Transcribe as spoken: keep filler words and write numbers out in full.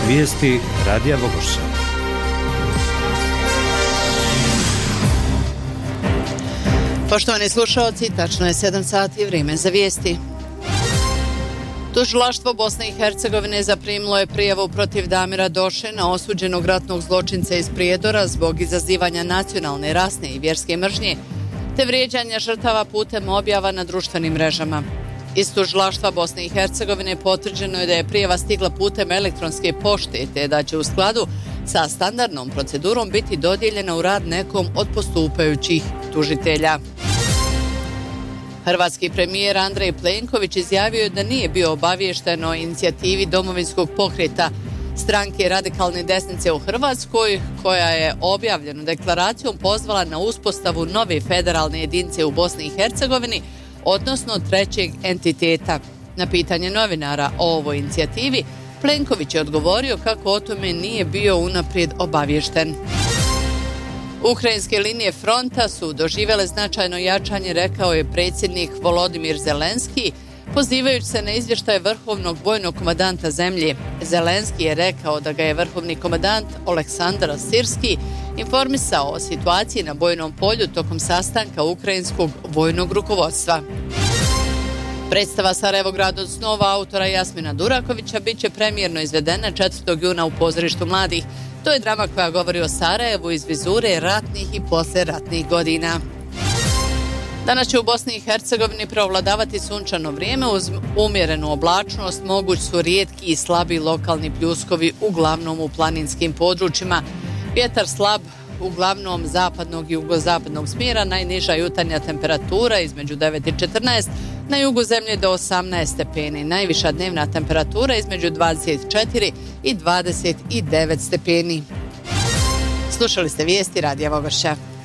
Vijesti Radija Vogošća. Poštovani slušalci, tačno je sedam sati i vrijeme za vijesti. Tužilaštvo Bosne i Hercegovine zaprimilo je prijavu protiv Damira Došena, osuđenog ratnog zločinca iz Prijedora zbog izazivanja nacionalne, rasne i vjerske mržnje, te vrijeđanja žrtava putem objava na društvenim mrežama. Iz tužilaštva Bosne i Hercegovine potvrđeno je da je prijava stigla putem elektronske pošte, te da će u skladu sa standardnom procedurom biti dodijeljena u rad nekom od postupajućih tužitelja. Hrvatski premijer Andrej Plenković izjavio je da nije bio obaviješten o inicijativi Domovinskog pokreta, stranke radikalne desnice u Hrvatskoj, koja je objavljenu deklaracijom pozvala na uspostavu nove federalne jedinice u Bosni i Hercegovini, odnosno trećeg entiteta. Na pitanje novinara o ovoj inicijativi, Plenković je odgovorio kako o tome nije bio unaprijed obaviješten. Ukrajinske linije fronta su doživjele značajno jačanje, rekao je predsjednik Volodimir Zelenski, pozivajući se na izvještaj vrhovnog vojnog komandanta zemlje. Zelenski je rekao da ga je vrhovni komandant Oleksandar Sirski informisao o situaciji na bojnom polju tokom sastanka ukrajinskog vojnog rukovodstva. Predstava Sarajevograd od snova autora Jasmina Durakovića bit će premijerno izvedena četvrtog juna u pozorištu mladih. To je drama koja govori o Sarajevu iz vizure ratnih i poslijeratnih godina. Danas će u Bosni i Hercegovini preovladavati sunčano vrijeme uz umjerenu oblačnost, moguć su rijetki i slabi lokalni pljuskovi uglavnom u planinskim područjima. Vjetar slab uglavnom zapadnog i jugozapadnog smjera, najniža jutarnja temperatura između devet i četrnaest, na jugu zemlje do osamnaest stepeni, najviša dnevna temperatura između dvadeset četiri i dvadeset devet stepeni. Slušali ste vijesti Radija Vogošća.